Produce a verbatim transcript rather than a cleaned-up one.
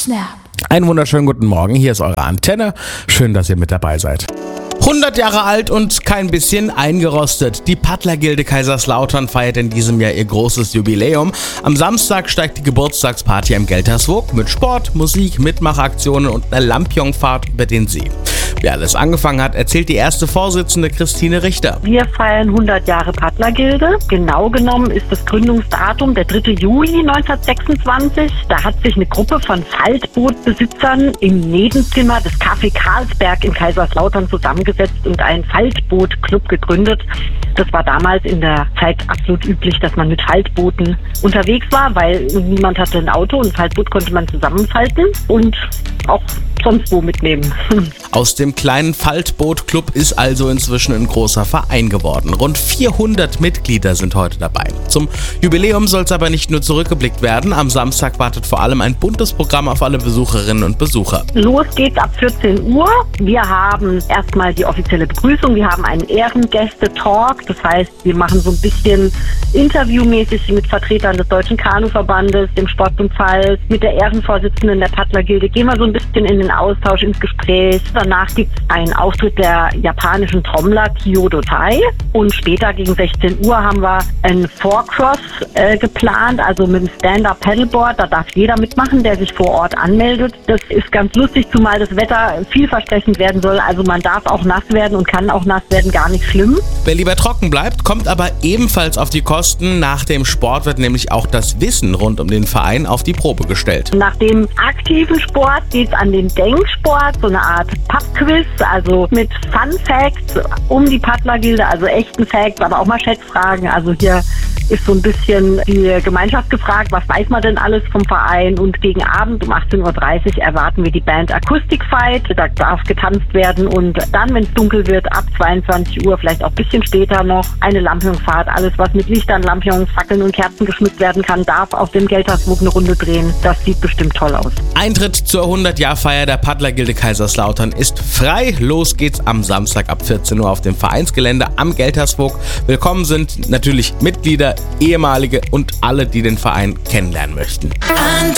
Snap. Einen wunderschönen guten Morgen, hier ist eure Antenne. Schön, dass ihr mit dabei seid. hundert Jahre alt und kein bisschen eingerostet. Die Paddler-Gilde Kaiserslautern feiert in diesem Jahr ihr großes Jubiläum. Am Samstag steigt die Geburtstagsparty am Gelterswoog mit Sport, Musik, Mitmachaktionen und einer Lampion-Fahrt über den See. Wie alles angefangen hat, erzählt die erste Vorsitzende Christine Richter. Wir feiern hundert Jahre Paddler-Gilde. Genau genommen ist das Gründungsdatum der dritte Juli neunzehnhundertsechsundzwanzig. Da hat sich eine Gruppe von Faltbootbesitzern im Nebenzimmer des Café Karlsberg in Kaiserslautern zusammengesetzt und einen Faltbootclub gegründet. Das war damals in der Zeit absolut üblich, dass man mit Faltbooten unterwegs war, weil niemand hatte ein Auto und ein Faltboot konnte man zusammenfalten und auch sonst wo mitnehmen. Aus dem kleinen Faltbootclub ist also inzwischen ein großer Verein geworden. Rund vierhundert Mitglieder sind heute dabei. Zum Jubiläum soll es aber nicht nur zurückgeblickt werden. Am Samstag wartet vor allem ein buntes Programm auf alle Besucherinnen und Besucher. Los geht's ab vierzehn Uhr. Wir haben erstmal die offizielle Begrüßung. Wir haben einen Ehrengäste-Talk. Das heißt, wir machen so ein bisschen interviewmäßig mit Vertretern des Deutschen Kanuverbandes, dem Sportbund Pfalz, mit der Ehrenvorsitzenden der Paddler-Gilde. Gehen wir so ein bisschen in den Austausch, ins Gespräch. Danach gibt es einen Auftritt der japanischen Trommler Kyoto Tai. Und später gegen sechzehn Uhr haben wir ein Four-Cross äh, geplant, also mit dem Stand-Up-Paddleboard. Da darf jeder mitmachen, der sich vor Ort anmeldet. Das ist ganz lustig, zumal das Wetter vielversprechend werden soll. Also man darf auch nass werden und kann auch nass werden, gar nicht schlimm. Wer lieber trocken bleibt, kommt aber ebenfalls auf die Kosten. Nach dem Sport wird nämlich auch das Wissen rund um den Verein auf die Probe gestellt. Nach dem aktiven Sport geht es an den Denksport, so eine Art Pub-Quiz, also mit Fun Facts um die Paddler-Gilde, also echten Facts, aber auch mal Schätzfragen. Also hier ist so ein bisschen die Gemeinschaft gefragt, was weiß man denn alles vom Verein, und gegen Abend um achtzehn Uhr dreißig erwarten wir die Band Acoustic Fight, da darf getanzt werden, und dann, wenn es dunkel wird, ab zweiundzwanzig Uhr, vielleicht auch ein bisschen später noch, eine Lampionfahrt. Alles, was mit Lichtern, Lampions, Fackeln und Kerzen geschmückt werden kann, darf auf dem Gelterswoog eine Runde drehen. Das sieht bestimmt toll aus. Eintritt zur hundert-Jahr-Feier der Paddler-Gilde Kaiserslautern ist frei. Los geht's am Samstag ab vierzehn Uhr auf dem Vereinsgelände am Gelterswoog. Willkommen sind natürlich Mitglieder, ehemalige und alle, die den Verein kennenlernen möchten.